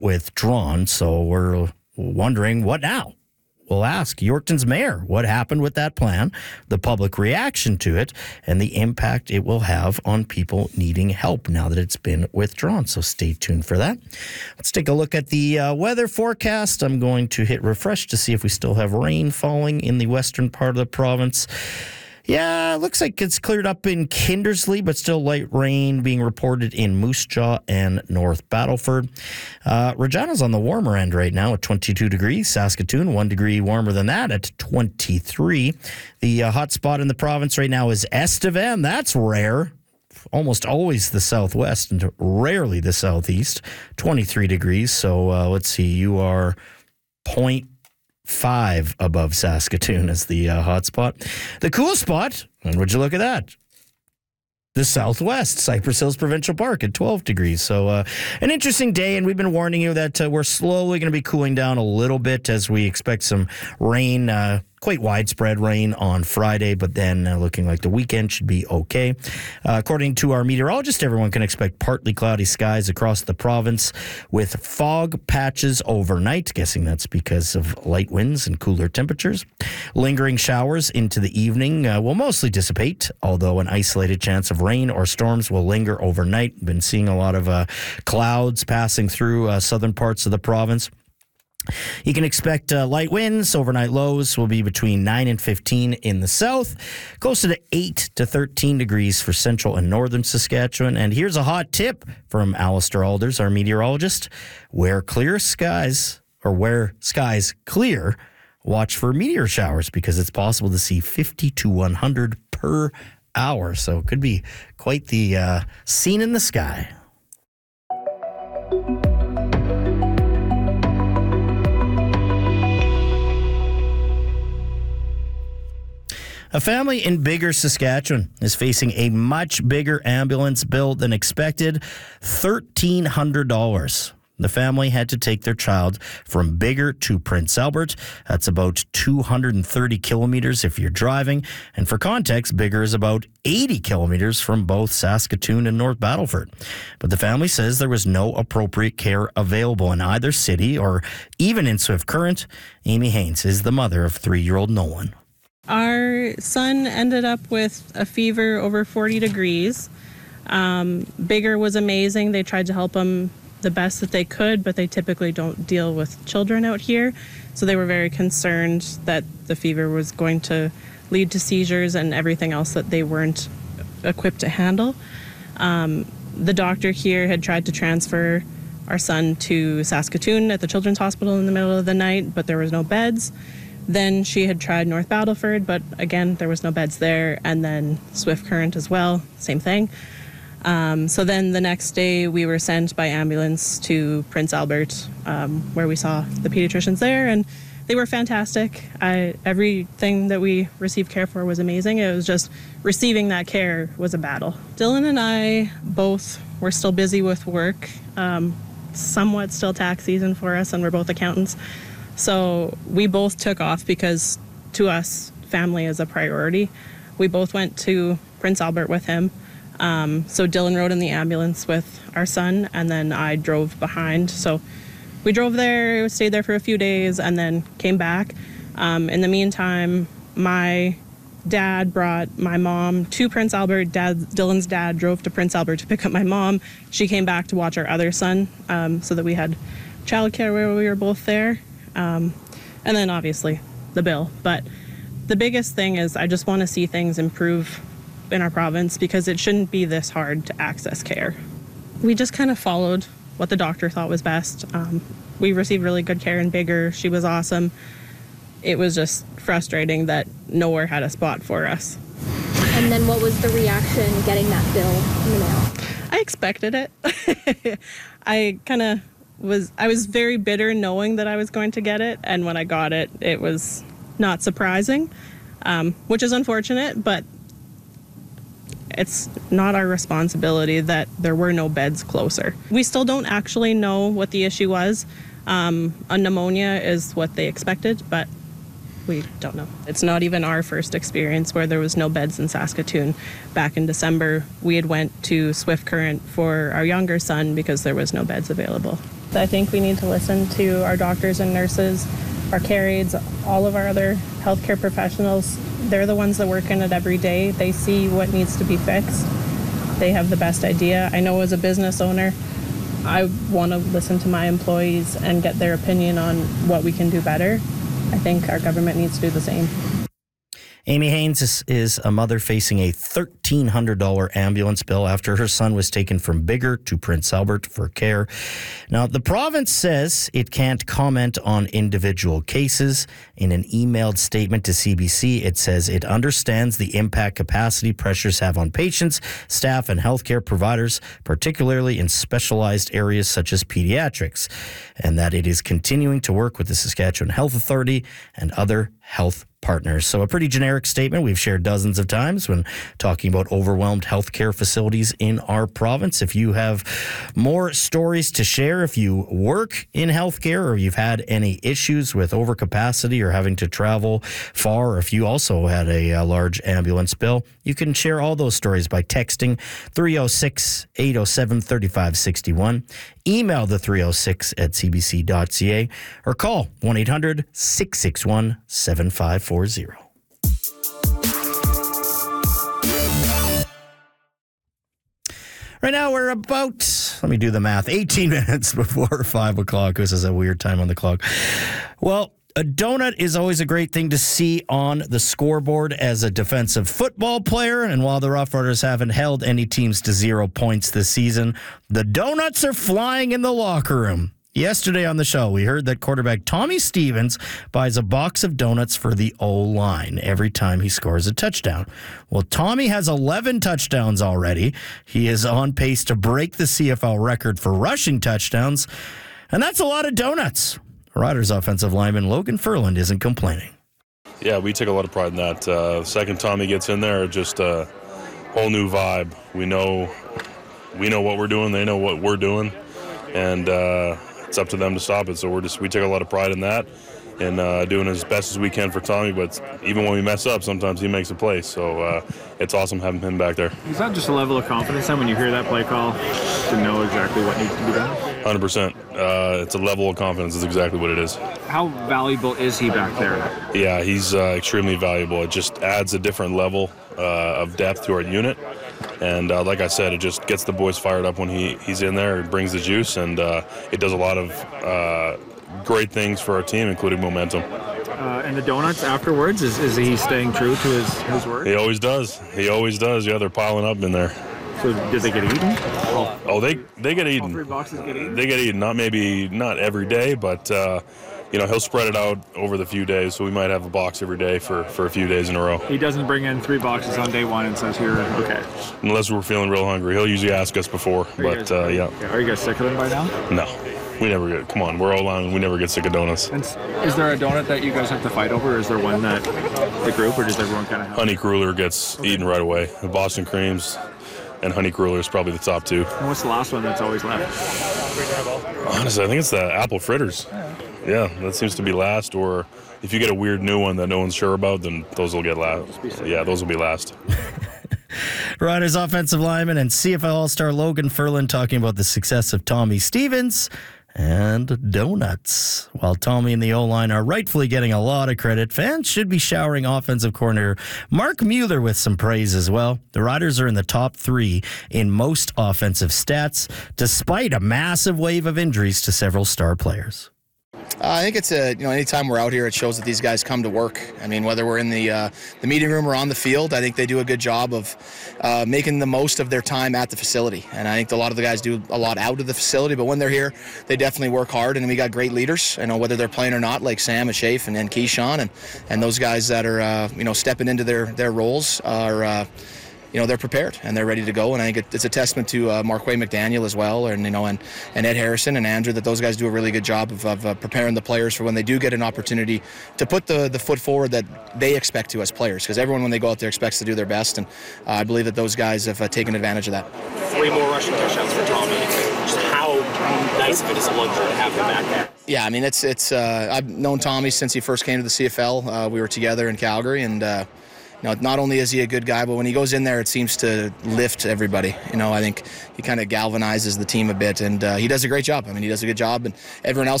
withdrawn. So we're wondering, what now? We'll ask Yorkton's mayor what happened with that plan, the public reaction to it, and the impact it will have on people needing help now that it's been withdrawn. So stay tuned for that. Let's take a look at the weather forecast. I'm going to hit refresh to see if we still have rain falling in the western part of the province. Yeah, it looks like it's cleared up in Kindersley, but still light rain being reported in Moose Jaw and North Battleford. Regina's on the warmer end right now at 22 degrees. Saskatoon, 1 degree warmer than that at 23. The hot spot in the province right now is Estevan. That's rare. Almost always the southwest and rarely the southeast. 23 degrees. So let's see, you are 0.5 above Saskatoon as the hot spot. The cool spot, and would you look at that? The southwest, Cypress Hills Provincial Park at 12 degrees. So an interesting day, and we've been warning you that we're slowly going to be cooling down a little bit as we expect some rain, quite widespread rain on Friday, but then looking like the weekend should be okay. According to our meteorologist, everyone can expect partly cloudy skies across the province with fog patches overnight. Guessing that's because of light winds and cooler temperatures. Lingering showers into the evening will mostly dissipate, although an isolated chance of rain or storms will linger overnight. Been seeing a lot of clouds passing through southern parts of the province. You can expect light winds. Overnight lows will be between 9 and 15 in the south, closer to 8 to 13 degrees for central and northern Saskatchewan. And here's a hot tip from Alistair Alders, our meteorologist. Where skies clear, watch for meteor showers because it's possible to see 50 to 100 per hour. So it could be quite the scene in the sky. A family in Biggar, Saskatchewan is facing a much bigger ambulance bill than expected, $1,300. The family had to take their child from Biggar to Prince Albert. That's about 230 kilometers if you're driving. And for context, Biggar is about 80 kilometers from both Saskatoon and North Battleford. But the family says there was no appropriate care available in either city or even in Swift Current. Amy Haynes is the mother of 3-year-old Nolan. Our son ended up with a fever over 40 degrees. Biggar was amazing. They tried to help him the best that they could, but they typically don't deal with children out here. So they were very concerned that the fever was going to lead to seizures and everything else that they weren't equipped to handle. The doctor here had tried to transfer our son to Saskatoon at the Children's Hospital in the middle of the night, but there was no beds. Then she had tried North Battleford, but again, there was no beds there. And then Swift Current as well, same thing. So then the next day we were sent by ambulance to Prince Albert, where we saw the pediatricians there, and they were fantastic. Everything that we received care for was amazing. It was just receiving that care was a battle. Dylan and I both were still busy with work, somewhat still tax season for us, and we're both accountants. So we both took off because to us, family is a priority. We both went to Prince Albert with him. So Dylan rode in the ambulance with our son, and then I drove behind. So we drove there, stayed there for a few days, and then came back. In the meantime, my dad brought my mom to Prince Albert. Dylan's dad drove to Prince Albert to pick up my mom. She came back to watch our other son, so that we had childcare where we were both there. And then obviously the bill. But the biggest thing is I just want to see things improve in our province because it shouldn't be this hard to access care. We just kind of followed what the doctor thought was best. We received really good care in Biggar. She was awesome. It was just frustrating that nowhere had a spot for us. And then what was the reaction getting that bill in the mail? I expected it. I was very bitter knowing that I was going to get it, and when I got it, it was not surprising, which is unfortunate, but it's not our responsibility that there were no beds closer. We still don't actually know what the issue was. A pneumonia is what they expected, but we don't know. It's not even our first experience where there was no beds in Saskatoon. Back in December, we had went to Swift Current for our younger son because there was no beds available. I think we need to listen to our doctors and nurses, our care aides, all of our other healthcare professionals. They're the ones that work in it every day. They see what needs to be fixed. They have the best idea. I know as a business owner, I want to listen to my employees and get their opinion on what we can do better. I think our government needs to do the same. Amy Haynes is a mother facing a $1,300 ambulance bill after her son was taken from Biggar to Prince Albert for care. Now, the province says it can't comment on individual cases. In an emailed statement to CBC, it says it understands the impact capacity pressures have on patients, staff, and healthcare providers, particularly in specialized areas such as pediatrics, and that it is continuing to work with the Saskatchewan Health Authority and other health partners. So a pretty generic statement we've shared dozens of times when talking about overwhelmed healthcare facilities in our province. If you have more stories to share, if you work in healthcare or you've had any issues with overcapacity or having to travel far, or if you also had a large ambulance bill, you can share all those stories by texting 306-807-3561, email the 306 at cbc.ca, or call 1-800-661-7540. Right now we're about, let me do the math, 18 minutes before 5 o'clock. This is a weird time on the clock. Well, a donut is always a great thing to see on the scoreboard as a defensive football player. And while the Rough Riders haven't held any teams to 0 points this season, the donuts are flying in the locker room. Yesterday on the show, we heard that quarterback Tommy Stevens buys a box of donuts for the O-line every time he scores a touchdown. Well, Tommy has 11 touchdowns already. He is on pace to break the CFL record for rushing touchdowns, and that's a lot of donuts. Riders offensive lineman Logan Ferland isn't complaining. Yeah, we take a lot of pride in that. Second Tommy gets in there, just a whole new vibe. We know what we're doing. They know what we're doing, and it's up to them to stop it. So we take a lot of pride in that and doing as best as we can for Tommy. But even when we mess up, sometimes he makes a play. So it's awesome having him back there. Is that just a level of confidence then when you hear that play call to know exactly what needs to be done? 100%. It's a level of confidence. Is exactly what it is. How valuable is he back there? Yeah, he's extremely valuable. It just adds a different level of depth to our unit. And like I said, it just gets the boys fired up when he's in there. It brings the juice, and it does a lot of great things for our team, including momentum. And the donuts afterwards, is he staying true to his word? He always does. Yeah, they're piling up in there. So did they get eaten? Oh, they get eaten. All 3 boxes get eaten? They get eaten. Not every day, but he'll spread it out over the few days. So we might have a box every day for a few days in a row. He doesn't bring in 3 boxes on day 1 and says, here, okay. Unless we're feeling real hungry. He'll usually ask us before, but yeah. Are you guys sick of them by now? No. We never get, come on, we're O-line, we never get sick of donuts. And is there a donut that you guys have to fight over, or is there one that the group, or does everyone kind of have? Honey Cruller gets eaten right away. The Boston Creams and Honey Cruller is probably the top 2. And what's the last one that's always left? Honestly, I think it's the apple fritters. Yeah, that seems to be last, or if you get a weird new one that no one's sure about, then those will get last. Yeah, those will be last. Riders offensive lineman and CFL All-Star Logan Ferland talking about the success of Tommy Stevens and donuts. While Tommy and the O-line are rightfully getting a lot of credit, fans should be showering offensive coordinator Mark Mueller with some praise as well. The Riders are in the top 3 in most offensive stats, despite a massive wave of injuries to several star players. I think it's anytime we're out here, it shows that these guys come to work. I mean, whether we're in the meeting room or on the field, I think they do a good job of making the most of their time at the facility. And I think a lot of the guys do a lot out of the facility, but when they're here, they definitely work hard. And we got great leaders, whether they're playing or not, like Sam and Shafe and Keyshawn, and those guys that are stepping into their roles are. They're prepared and they're ready to go, and I think it's a testament to Marquay McDaniel as well, and Ed Harrison and Andrew, that those guys do a really good job of preparing the players for when they do get an opportunity to put the foot forward that they expect to as players, because everyone when they go out there expects to do their best, and I believe that those guys have taken advantage of that. 3 more rushing touchdowns for Tommy. Just how nice of it is a luxury to have him back there. Yeah, I mean it's I've known Tommy since he first came to the CFL. We were together in Calgary, and not only is he a good guy, but when he goes in there, it seems to lift everybody. I think he kind of galvanizes the team a bit, and he does a great job. I mean, he does a good job, and everyone else